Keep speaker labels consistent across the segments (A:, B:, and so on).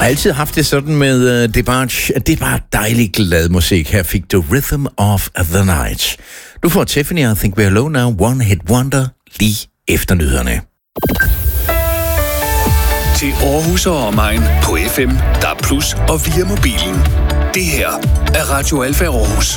A: har altid haft det sådan med DeBarge, at det er bare dejlig glad musik. Her fik du Rhythm of the Night. Du får Tiffany, I Think We're Alone Now, One Hit Wonder, lige efter nyhederne.
B: Til Aarhus og omegn på FM, DAB+ og via mobilen. Det her er Radio Alfa Aarhus.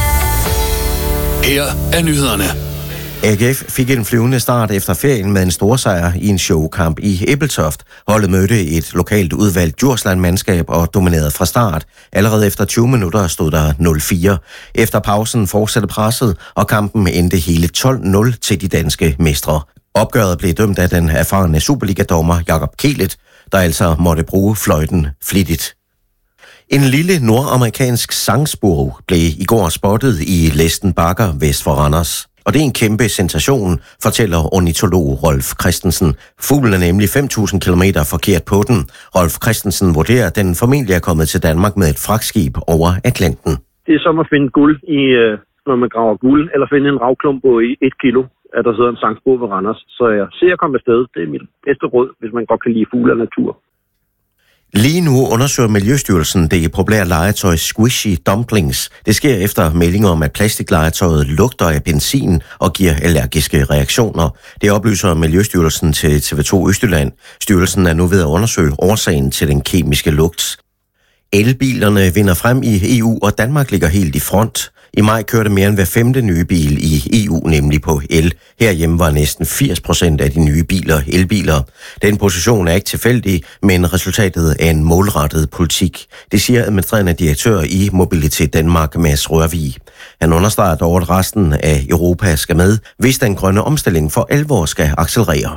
B: Her er nyhederne.
C: AGF fik en flyvende start efter ferien med en storsejr i en showkamp i Ebeltoft. Holdet mødte et lokalt udvalgt Djursland-mandskab og dominerede fra start. Allerede efter 20 minutter stod der 0-4. Efter pausen fortsatte presset, og kampen endte hele 12-0 til de danske mestre. Opgøret blev dømt af den erfarne Superliga-dommer Jakob Kielet, der altså måtte bruge fløjten flittigt. En lille nordamerikansk sangspurv blev i går spottet i Læsten Bakker vest for Randers. Og det er en kæmpe sensation, fortæller ornitolog Rolf Christensen. Fuglen er nemlig 5.000 kilometer forkert på den. Rolf Christensen vurderer, at den formentlig er kommet til Danmark med et fragtskib over Atlanten.
D: Det er som at finde guld, når man graver guld, eller finde en ravklump på 1 kilo, at der sidder en sangspurv ved Randers. Så jeg ser at komme afsted. Det er mit bedste råd, hvis man godt kan lide fugle og natur.
C: Lige nu undersøger Miljøstyrelsen det populære legetøj Squishy Dumplings. Det sker efter meldinger om, at plastiklegetøjet lugter af benzin og giver allergiske reaktioner. Det oplyser Miljøstyrelsen til TV2 Østjylland. Styrelsen er nu ved at undersøge årsagen til den kemiske lugt. Elbilerne vinder frem i EU, og Danmark ligger helt i front. I maj kørte mere end hver 5. nye bil i EU nemlig på el. Herhjemme var næsten 80% af de nye biler elbiler. Den position er ikke tilfældig, men resultatet er en målrettet politik. Det siger administrerende direktør i Mobilitet Danmark, Mads Rørvig. Han understreger dog, at resten af Europa skal med, hvis den grønne omstilling for alvor skal accelerere.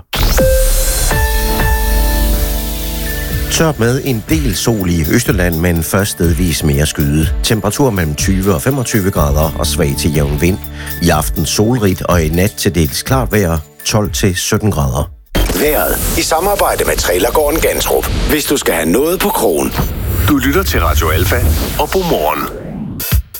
C: Tørt med en del sol i Østjylland, men først stedvis mere skyde. Temperatur mellem 20 og 25 grader og svag til jævn vind. I aften solrigt og i nat til dels klart vejr 12 til 17 grader.
E: Vejret i samarbejde med Trailergården Gantrup. Hvis du skal have noget på krogen.
B: Du lytter til Radio Alfa og Godmorgen.